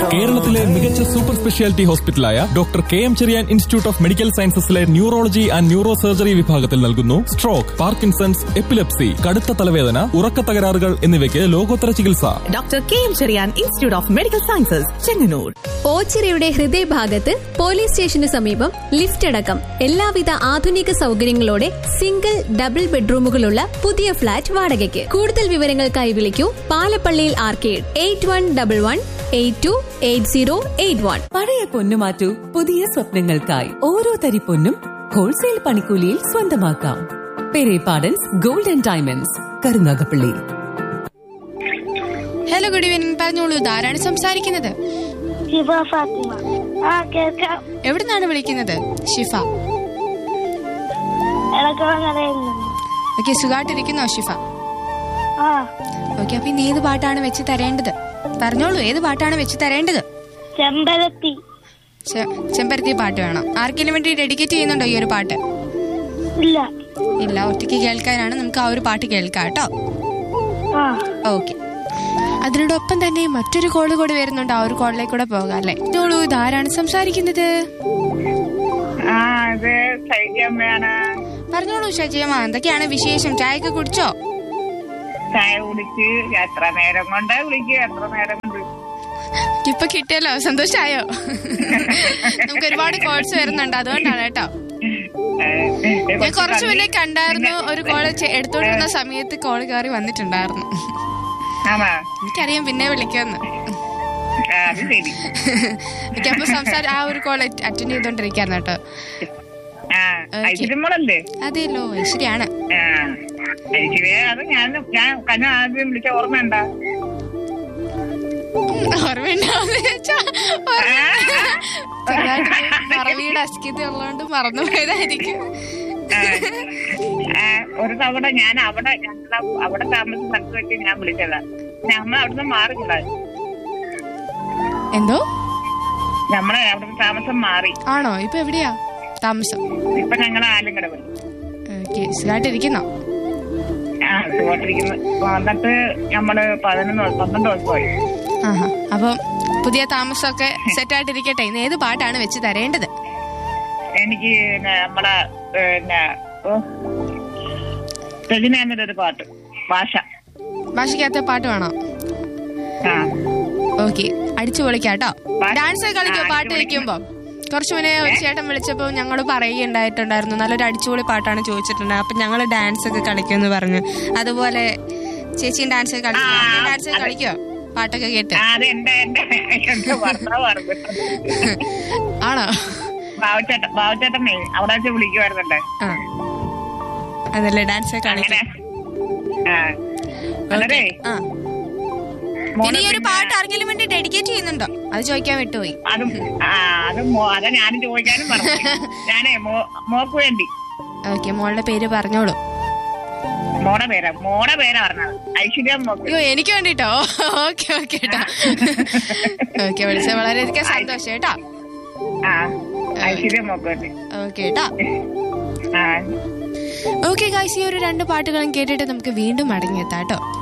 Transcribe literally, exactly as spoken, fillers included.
കേരളത്തിലെ മികച്ച super speciality ഹോസ്പിറ്റലായ doctor K M Cherian institute of medical സയൻസസിലെ neurology and neuro surgery വിഭാഗത്തിൽ നൽകുന്നു സ്ട്രോക്ക്, പാർക്കിൻസൺസ്, എപ്പിലെപ്സി, കടുത്ത തലവേദന, ഉറക്ക തകരാറുകൾ എന്നിവയ്ക്ക് ലോകോത്തര ചികിത്സ. Doctor K M Cherian institute of medical sciences, Chengannur. ഓച്ചിറയുടെ ഹൃദയഭാഗത്ത് പോലീസ് സ്റ്റേഷന് സമീപം ലിഫ്റ്റ് അടക്കം എല്ലാവിധ ആധുനിക സൗകര്യങ്ങളോടെ സിംഗിൾ ഡബിൾ ബെഡ്റൂമുകളുള്ള പുതിയ ഫ്ളാറ്റ് വാടകയ്ക്ക്. കൂടുതൽ വിവരങ്ങൾക്കായി വിളിക്കൂ പാലപ്പള്ളിയിൽ arcade eight one double one eight to eight zero eight one. പഴയ പൊന്നു മാറ്റൂ പുതിയ സ്വപ്നങ്ങൾക്കായി. ഓരോ തരി പൊന്നും ഹോൾസെയിൽ പണിക്കൂലിയിൽ സ്വന്തമാക്കാം. Perepadans gold and diamonds, Karunagappally. Hello, good evening. പറഞ്ഞോളൂ, ഇതാരാണ് സംസാരിക്കുന്നത്? എവിടുന്നാണ് വിളിക്കുന്നത്? ഷിഫ. ഓക്കെ, സുഖമായിട്ടിരിക്കുന്നോ ഷിഫ? ഓക്കെ, അപ്പൊ ഇന്ന് ഏത് പാട്ടാണ് വെച്ച് തരേണ്ടത്? പറഞ്ഞോളൂ, ഏത് പാട്ടാണ് വെച്ച് തരേണ്ടത്? ചെമ്പരത്തി. ചെമ്പരത്തി പാട്ട് വേണം. ആർക്കെങ്കിലും വേണ്ടി ഡെഡിക്കേറ്റ് ചെയ്യുന്നുണ്ടോ ഈ ഒരു പാട്ട്? ഇല്ല ഇല്ല, ഒറ്റയ്ക്ക് കേൾക്കാനാണ്. നമുക്ക് ആ ഒരു പാട്ട് കേൾക്കാം കേട്ടോ. ഓക്കെ, അതിനോടൊപ്പം തന്നെ മറ്റൊരു കോള് കൂടെ വരുന്നുണ്ട്. ആ ഒരു കോളിലേക്ക് കൂടെ പോകാം അല്ലേ? ചോളൂ, ഇതാരാണ് സംസാരിക്കുന്നത്? പറഞ്ഞോളൂ ഷജിയമ്മ, എന്തൊക്കെയാണ് വിശേഷം? ചായയൊക്കെ കുടിച്ചോ? ചായ കുടിച്ച് എത്ര നേരം കൊണ്ട് വിളിക്കുക, എത്ര നേരം കൊണ്ട് ഇപ്പൊ കിട്ടിയല്ലോ, സന്തോഷായോ? നമുക്ക് ഒരുപാട് കോൾസ് വരുന്നുണ്ട്, അതുകൊണ്ടാണ് കേട്ടോ. ഞാൻ കുറച്ചു മുന്നേ കണ്ടായിരുന്നു ഒരു കോള് എടുത്തോണ്ടിരുന്ന സമയത്ത് കോള് കയറി വന്നിട്ടുണ്ടായിരുന്നു. എനിക്കറിയാം പിന്നെ വിളിക്കാന്ന്. അപ്പൊ സംസാരം ആ ഒരു കോൾ അറ്റൻഡ് ചെയ്തോണ്ടിരിക്കായിരുന്നു കേട്ടോ. അതെല്ലോ, ഐശ്വര്യാണ്. ഓർമ്മയുണ്ടോ? മറവിയുടെ അസ്കിത ഉള്ളതുകൊണ്ട് മറന്നു പോയതായിരിക്കും. ഒരു തവണ ഞാൻ അവിടെ ഞങ്ങൾ അവിടെ താമസിച്ച സ്ഥലത്ത് വെച്ച് ഞാൻ വിളിച്ചതാ. നമ്മൾ അവിടുന്ന് മാറിക്കൂടാ. എന്തോ? നമ്മളെ അവിടുന്ന് താമസം മാറി. ആണോ? ഇപ്പൊ എവിടെയാ താമസം? ഇപ്പൊ ഞങ്ങള് ആലുംകട പോയി. സുഖമായിട്ടിരിക്കുന്നോ? ആ, സുഖമായിട്ടിരിക്കുന്നു. വന്നിട്ട് നമ്മള് പതിനൊന്ന് പന്ത്രണ്ട് ദിവസമായി. ആഹാ, അപ്പം പുതിയ താമസമൊക്കെ സെറ്റ് ആയിട്ടിരിക്കട്ടെ. ഇന്ന് ഏത് പാട്ടാണ് വെച്ച് തരേണ്ടത്? എനിക്ക് നമ്മളെ പിന്നെ രജനീകാന്തിന്റെ ഒരു പാട്ട്, ഭാഷ. ഭാഷയ്ക്കകത്തെ പാട്ട് വേണോ? ഓക്കെ, അടിച്ചു പൊളിക്കാട്ടോ. ഡാൻസ് ഒക്കെ കളിക്കോ പാട്ട് വെക്കുമ്പോ? കുറച്ചു മുന്നേ ഒരു ചേട്ടൻ വിളിച്ചപ്പോ ഞങ്ങൾ പറയുകയുണ്ടായിട്ടുണ്ടായിരുന്നു, നല്ലൊരു അടിച്ചുപൊളി പാട്ടാണ് ചോദിച്ചിട്ടുണ്ട്. അപ്പൊ ഞങ്ങള് ഡാൻസ് ഒക്കെ കളിക്കുമെന്ന് പറഞ്ഞു. അതുപോലെ ചേച്ചിയും ഡാൻസ് ഒക്കെ കളിക്കോ? ഡാൻസ് ഒക്കെ കളിക്കോ പാട്ടൊക്കെ കേട്ട്? ആണോ? ബാബുചേട്ടനെ അവിടെ വെച്ച് വിളിക്കുവായിരുന്നല്ലേ? അതല്ലേ, ഡാൻസ് ഒക്കെ കളിക്കാം. ഇനി ഒരു പാട്ട് ആർക്കെങ്കിലും വേണ്ടി ഡെഡിക്കേറ്റ് ചെയ്യുന്നുണ്ടോ? അത് ചോദിക്കാൻ വിട്ടുപോയി. അതാ ഞാനും ചോദിക്കാനും പറഞ്ഞു. ഞാനേ മോക്ക് വേണ്ടി. ഓക്കെ, മോളുടെ പേര് പറഞ്ഞോളൂ. മോടെ പേരാ മോടെ പേരാ പറഞ്ഞത്, ഐശ്വര്യ മോക്ക്. അയ്യോ, എനിക്ക് വേണ്ടിട്ടോ? ഓക്കെ ഓക്കെ കേട്ടോ. ഓക്കെ, വിളിച്ച വളരെയധികം സന്തോഷം കേട്ടോ. ഐശ്വര്യ മോക്ക് വേണ്ടി. ഓക്കെ കേട്ടോ. ഓക്കെ ഗൈസ്, ഈ ഒരു രണ്ട് പാട്ടുകളും കേട്ടിട്ട് നമുക്ക് വീണ്ടും മടങ്ങിയെത്താം കേട്ടോ.